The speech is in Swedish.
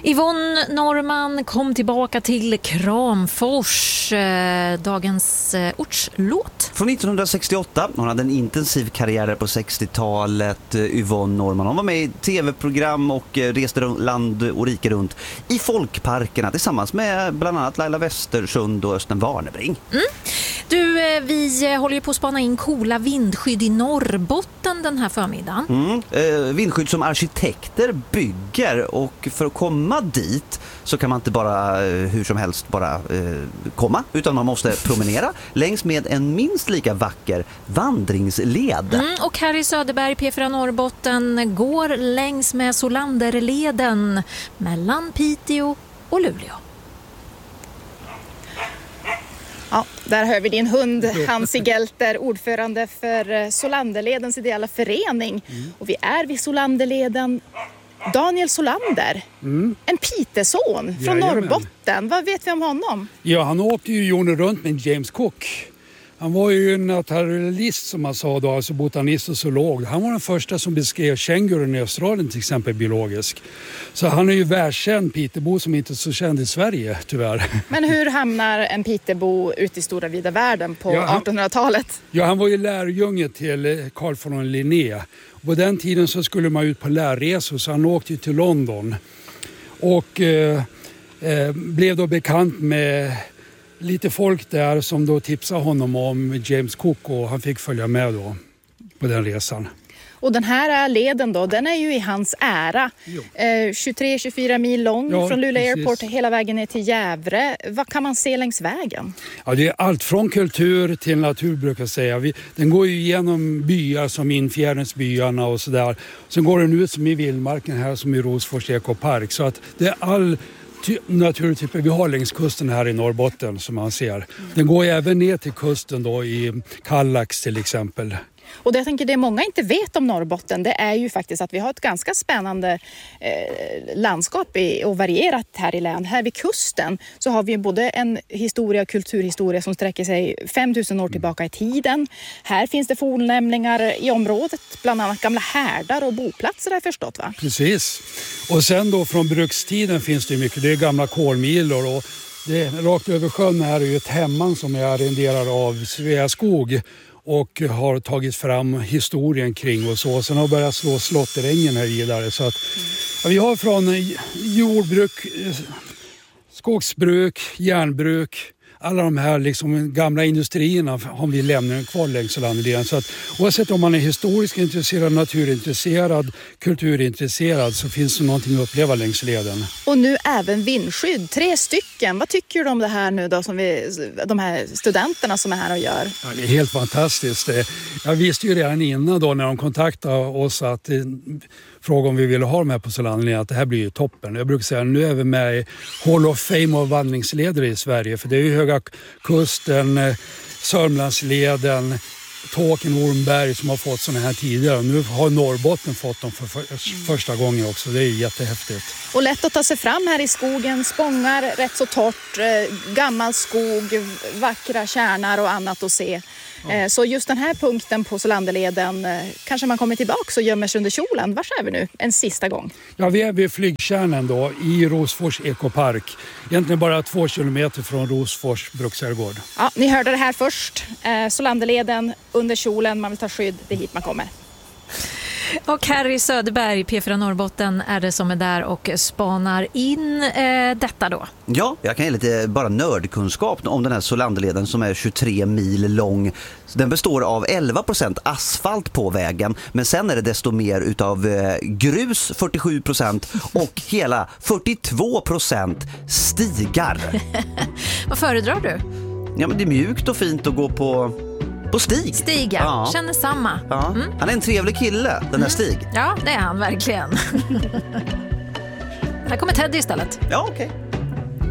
Yvonne Norrman kom tillbaka till Kramfors, dagens ortslåt. Från 1968, hon hade en intensiv karriär på 60-talet, Yvonne Norrman. Hon var med i tv-program och reste land och rike runt i folkparkerna tillsammans med bland annat Laila Westersund och Östen Warnerbring. Du, vi håller ju på att spana in coola vindskydd i Norrbotten den här förmiddagen. Vindskydd som arkitekter bygger, och för att komma dit så kan man inte bara hur som helst bara komma, utan man måste promenera längs med en minst lika vacker vandringsled. Och Harry Söderberg, P4 Norrbotten, går längs med Solanderleden mellan Piteå och Luleå. Ja, där hör vi din hund Hansi Gelter, ordförande för Solanderledens ideella förening. Och vi är vid Solanderleden. Daniel Solander, en Piteson från Norrbotten. Vad vet vi om honom? Ja, han åkte ju jorden runt med James Cook. Han var ju en naturalist som man sa då, alltså botanist och zoolog. Han var den första som beskrev kängurun i Australien till exempel biologisk. Så han är ju världskänd Pitebo som inte är så känd i Sverige tyvärr. Men hur hamnar en Pitebo ute i stora vida världen på 1800-talet? Ja, han var ju lärjunge till Carl von Linné. På den tiden så skulle man ut på lärresor, så han åkte till London. Och blev då bekant med lite folk där som då tipsade honom om James Cook, och han fick följa med då på den resan. Och den här leden då, den är ju i hans ära. 23-24 mil lång från Luleå Airport hela vägen ner till Gävle. Vad kan man se längs vägen? Ja, det är allt från kultur till natur brukar jag säga. Den går ju igenom byar som Infjärensbyarna och sådär. Sen går den ut som i vildmarken här som i Rosfors ekopark. Så att det är all naturtyper vi har längs kusten här i Norrbotten som man ser. Den går även ner till kusten då i Kallax till exempel. Och det jag tänker det många inte vet om Norrbotten, det är ju faktiskt att vi har ett ganska spännande landskap och varierat här i län. Här vid kusten så har vi både en historia och kulturhistoria som sträcker sig 5000 år tillbaka i tiden. Här finns det fornlämningar i området, bland annat gamla härdar och boplatser har jag förstått, va? Precis. Och sen då från brukstiden finns det mycket, det är gamla kolmilor, och det rakt över sjön här är ju ett hemman som är arrenderad av Sveaskog och har tagit fram historien kring och så. Sen har börjat slå slotterängen här vidare. Så att, vi har från jordbruk, skogsbruk, järnbruk, alla de här liksom gamla industrierna har vi lämnat kvar längs Solanderleden. Så att oavsett om man är historiskt intresserad, naturintresserad, kulturintresserad, så finns det någonting att uppleva längs leden. Och nu även vindskydd, 3 stycken. Vad tycker du om det här nu då, som de här studenterna som är här och gör? Ja, det är helt fantastiskt. Jag visste ju redan innan då när de kontaktade oss att fråga om vi ville ha dem här på Solanderleden, att det här blir ju toppen. Jag brukar säga nu är vi med i Hall of Fame av vandringsledare i Sverige, för det är ju Höga Kusten, Sörmlandsleden, Tåken, Ormberg som har fått sådana här tidigare. Nu har Norrbotten fått dem för första gången också. Det är jättehäftigt. Och lätt att ta sig fram här i skogen. Spångar, rätt så torrt, gammal skog, vackra kärnar och annat att se. Så just den här punkten på Solanderleden kanske man kommer tillbaka och gömmer sig under kjolen. Var är vi nu? En sista gång. Ja, vi är vid flygkärnan då i Rosfors ekopark. Egentligen bara 2 kilometer från Rosfors bruksherrgård. Ja, ni hörde det här först. Solanderleden under kjolen, man vill ta skydd, det är hit man kommer. Och Harry Söderberg, P4 Norrbotten, är det som är där och spanar in detta då. Ja, jag kan ge lite bara nördkunskap om den här Solanderleden som är 23 mil lång. Den består av 11% asfalt på vägen, men sen är det desto mer utav grus, 47%, och hela 42% stigar. Vad föredrar du? Ja, men det är mjukt och fint att gå på Stig. Stig, ja. Känner samma. Ja. Han är en trevlig kille, den här Stig. Ja, det är han verkligen. Här kommer Teddy istället. Ja, okej.